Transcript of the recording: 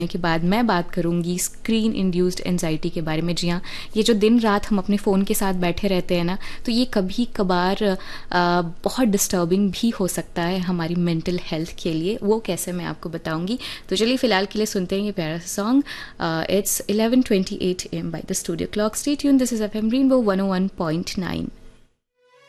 के बाद मैं बात करूंगी स्क्रीन इंड्यूस्ड एंजाइटी के बारे में। जी हाँ, ये जो दिन रात हम अपने फ़ोन के साथ बैठे रहते हैं ना, तो ये कभी कभार बहुत डिस्टर्बिंग भी हो सकता है हमारी मेंटल हेल्थ के लिए। वो कैसे, मैं आपको बताऊंगी। तो चलिए फ़िलहाल के लिए सुनते हैं ये प्यारा सा song. It's 11:28 AM by the studio clock. Stay tune, this is FM rainbow 101.9।